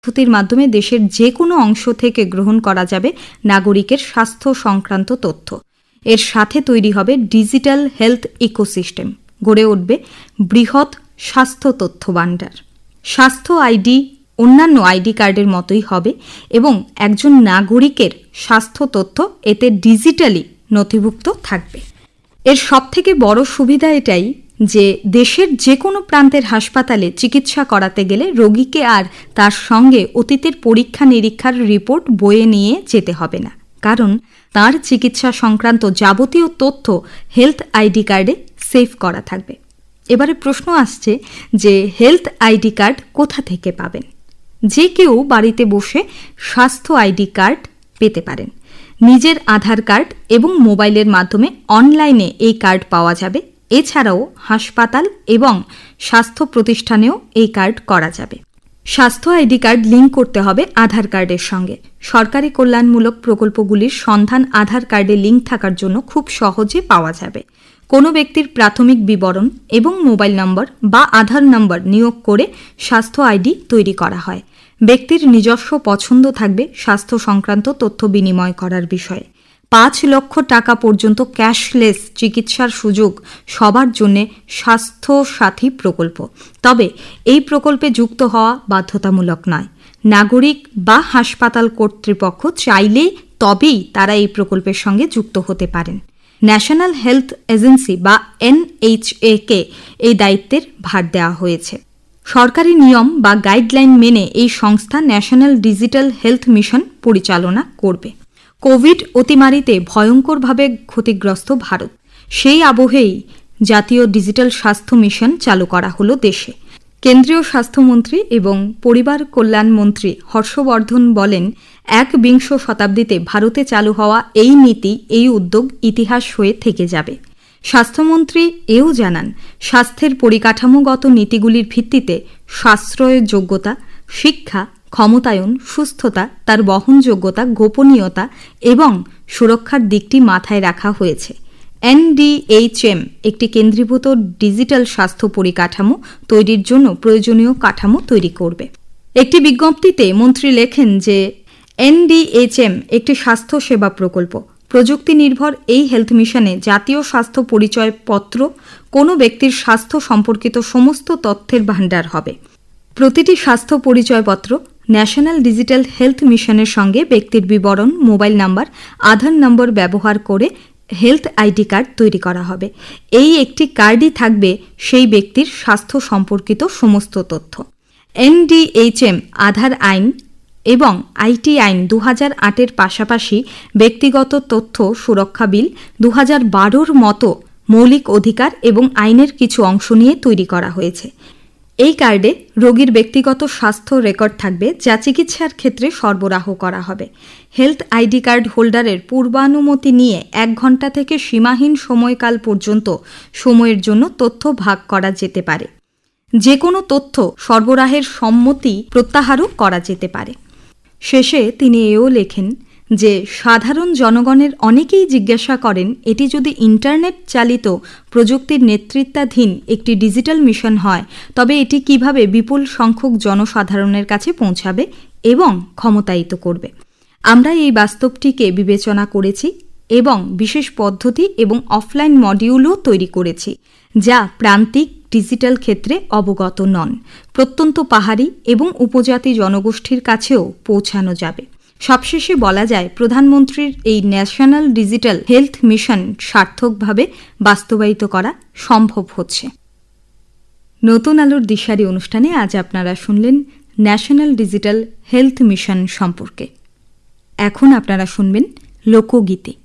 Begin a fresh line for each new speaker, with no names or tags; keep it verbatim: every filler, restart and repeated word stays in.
পদ্ধতির মাধ্যমে দেশের যে কোনো অংশ থেকে গ্রহণ করা যাবে নাগরিকের স্বাস্থ্য সংক্রান্ত তথ্য। এর সাথে তৈরি হবে ডিজিটাল হেলথ ইকোসিস্টেম, গড়ে উঠবে বৃহৎ স্বাস্থ্য তথ্য ভাণ্ডার। স্বাস্থ্য আইডি অন্যান্য আইডি কার্ডের মতোই হবে এবং একজন নাগরিকের স্বাস্থ্য তথ্য এতে ডিজিটালি নথিভুক্ত থাকবে। এর সবথেকে বড় সুবিধা এটাই যে দেশের যে কোনো প্রান্তের হাসপাতালে চিকিৎসা করাতে গেলে রোগীকে আর তার সঙ্গে অতীতের পরীক্ষা নিরীক্ষার রিপোর্ট বয়ে নিয়ে যেতে হবে না, কারণ তার চিকিৎসা সংক্রান্ত যাবতীয় তথ্য হেলথ আইডি কার্ডে সেভ করা থাকবে। এবারে প্রশ্ন আসছে যে হেলথ আইডি কার্ড কোথা থেকে পাবেন? যে কেউ বাড়িতে বসে স্বাস্থ্য আইডি কার্ড পেতে পারেন। নিজের আধার কার্ড এবং মোবাইলের মাধ্যমে অনলাইনে এই কার্ড পাওয়া যাবে। এছাড়াও হাসপাতাল এবং স্বাস্থ্য প্রতিষ্ঠানেও এই কার্ড করা যাবে। স্বাস্থ্য আইডি কার্ড লিঙ্ক করতে হবে আধার কার্ডের সঙ্গে। সরকারি কল্যাণমূলক প্রকল্পগুলির সন্ধান আধার কার্ডে লিঙ্ক থাকার জন্য খুব সহজে পাওয়া যাবে। কোনো ব্যক্তির প্রাথমিক বিবরণ এবং মোবাইল নম্বর বা আধার নম্বর নিয়োগ করে স্বাস্থ্য আইডি তৈরি করা হয়। ব্যক্তির নিজস্ব পছন্দ থাকবে স্বাস্থ্য সংক্রান্ত তথ্য বিনিময় করার বিষয়ে। পাঁচ লক্ষ টাকা পর্যন্ত ক্যাশলেস চিকিৎসার সুযোগ সবার জন্য স্বাস্থ্য সাথী প্রকল্প। তবে এই প্রকল্পে যুক্ত হওয়া বাধ্যতামূলক নয়। নাগরিক বা হাসপাতাল কর্তৃপক্ষ চাইলে তবেই তারা এই প্রকল্পের সঙ্গে যুক্ত হতে পারেন। ন্যাশনাল হেলথ এজেন্সি বা এন এইচ এ কে এই দায়িত্বের ভার দেওয়া হয়েছে। সরকারি নিয়ম বা গাইডলাইন মেনে এই সংস্থা ন্যাশনাল ডিজিটাল হেলথ মিশন পরিচালনা করবে। কোভিড অতিমারিতে ভয়ঙ্করভাবে ক্ষতিগ্রস্ত ভারত, সেই আবহেই জাতীয় ডিজিটাল স্বাস্থ্য মিশন চালু করা হলো দেশে। কেন্দ্রীয় স্বাস্থ্যমন্ত্রী এবং পরিবার কল্যাণমন্ত্রী হর্ষবর্ধন বলেন, এক বিংশ শতাব্দীতে ভারতে চালু হওয়া এই নীতি, এই উদ্যোগ ইতিহাস হয়ে থেকে যাবে। স্বাস্থ্যমন্ত্রী এও জানান, স্বাস্থ্যের পরিকাঠামোগত নীতিগুলির ভিত্তিতে সাশ্রয়ের যোগ্যতা, শিক্ষা, ক্ষমতায়ন, সুস্থতা, তার বহনযোগ্যতা, গোপনীয়তা এবং সুরক্ষার দিকটি মাথায় রাখা হয়েছে। এন ডি এইচ এম একটি কেন্দ্রীভূত ডিজিটাল স্বাস্থ্য পরিকাঠামো তৈরির জন্য প্রয়োজনীয় কাঠামো তৈরি করবে। একটি বিজ্ঞপ্তিতে মন্ত্রী লেখেন যে এন ডি এইচ এম একটি স্বাস্থ্য সেবা প্রকল্প। প্রযুক্তি নির্ভর এই হেলথ মিশনে জাতীয় স্বাস্থ্য পরিচয় পত্র কোনো ব্যক্তির স্বাস্থ্য সম্পর্কিত সমস্ত তথ্যের ভাণ্ডার হবে। প্রতিটি স্বাস্থ্য পরিচয়পত্র ন্যাশনাল ডিজিটাল হেলথ মিশনের সঙ্গে ব্যক্তির বিবরণ, মোবাইল নাম্বার, আধার নম্বর ব্যবহার করে হেলথ আইডি কার্ড তৈরি করা হবে। এই একটি কার্ডই থাকবে সেই ব্যক্তির স্বাস্থ্য সম্পর্কিত সমস্ত তথ্য। এন ডি এইচ এম আধার আইন এবং আইটি আইন দু হাজার আটের পাশাপাশি ব্যক্তিগত তথ্য সুরক্ষা বিল দু হাজার বারোর মতো মৌলিক অধিকার এবং আইনের কিছু অংশ নিয়ে তৈরি করা হয়েছে। এই কার্ডে রোগীর ব্যক্তিগত স্বাস্থ্য রেকর্ড থাকবে, যা চিকিৎসার ক্ষেত্রে সরবরাহ করা হবে। হেলথ আইডি কার্ড হোল্ডারের পূর্বানুমতি নিয়ে এক ঘন্টা থেকে সীমাহীন সময়কাল পর্যন্ত সময়ের জন্য তথ্য ভাগ করা যেতে পারে। যে কোনো তথ্য সরবরাহের সম্মতি প্রত্যাহারও করা যেতে পারে। শেষে তিনি এও লেখেন যে সাধারণ জনগণের অনেকেই জিজ্ঞাসা করেন, এটি যদি ইন্টারনেট চালিত প্রযুক্তির নেতৃত্বাধীন একটি ডিজিটাল মিশন হয় তবে এটি কিভাবে বিপুল সংখ্যক জনসাধারণের কাছে পৌঁছাবে এবং ক্ষমতায়িত করবে। আমরা এই বাস্তবটিকে বিবেচনা করেছি এবং বিশেষ পদ্ধতি এবং অফলাইন মডিউলও তৈরি করেছি, যা প্রান্তিক ডিজিটাল ক্ষেত্রে অবগত নন, প্রত্যন্ত পাহাড়ি এবং উপজাতি জনগোষ্ঠীর কাছেও পৌঁছানো যাবে। সবশেষে বলা যায়, প্রধানমন্ত্রীর এই ন্যাশনাল ডিজিটাল হেলথ মিশন সার্থকভাবে বাস্তবায়িত করা সম্ভব হচ্ছে। নতুন আলোর দিশারি অনুষ্ঠানে আজ আপনারা শুনলেন ন্যাশনাল ডিজিটাল হেলথ মিশন সম্পর্কে। এখন আপনারা শুনবেন লোকগীতি।